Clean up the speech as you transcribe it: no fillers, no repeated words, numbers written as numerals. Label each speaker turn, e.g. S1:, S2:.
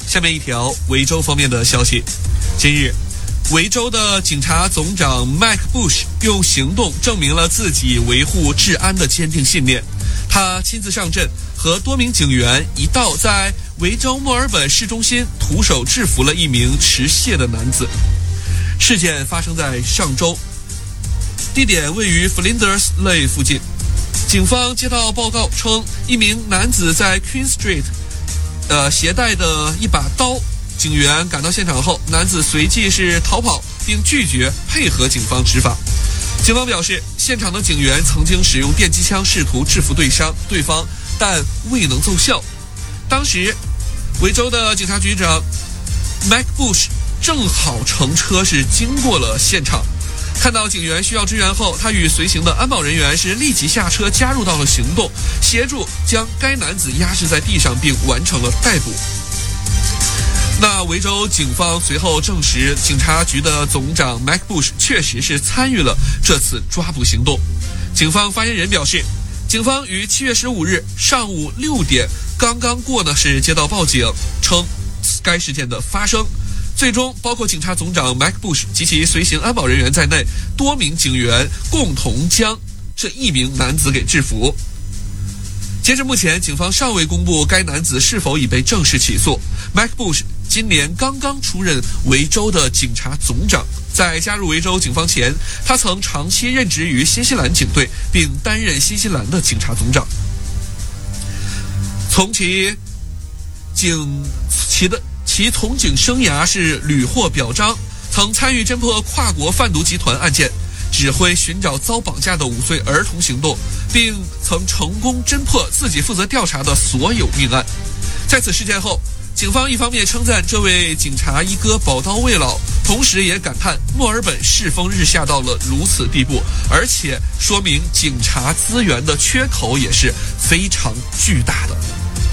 S1: 下面一条维州方面的消息，近日维州的警察总长 Mike Bush 用行动证明了自己维护治安的坚定信念。他亲自上阵，和多名警员一道在维州墨尔本市中心徒手制服了一名持械的男子。事件发生在上周，地点位于 Flinders Lane 附近。警方接到报告称，一名男子在 Queen Street携带的一把刀。警员赶到现场后，男子随即是逃跑，并拒绝配合警方执法。警方表示，现场的警员曾经使用电击枪试图制服对方，但未能奏效。当时，维州的警察局长 Mike Bush 正好乘车是经过了现场，看到警员需要支援后，他与随行的安保人员是立即下车加入到了行动，协助将该男子压制在地上，并完成了逮捕。那维州警方随后证实，警察局的总长 Mike Bush 确实是参与了这次抓捕行动。警方发言人表示，警方于7月15日上午6点刚刚过呢是接到报警，称该事件的发生。最终，包括警察总长 Mike Bush 及其随行安保人员在内，多名警员共同将这一名男子给制服。截至目前，警方尚未公布该男子是否已被正式起诉。Mike Bush 今年刚刚出任维州的警察总长，在加入维州警方前，他曾长期任职于新西兰警队，并担任新西兰的警察总长。从其从警生涯是屡获表彰，曾参与侦破跨国贩毒集团案件，指挥寻找遭绑架的5岁儿童行动，并曾成功侦破自己负责调查的所有命案。在此事件后，警方一方面称赞这位警察一哥宝刀未老，同时也感叹墨尔本世风日下到了如此地步，而且说明警察资源的缺口也是非常巨大的。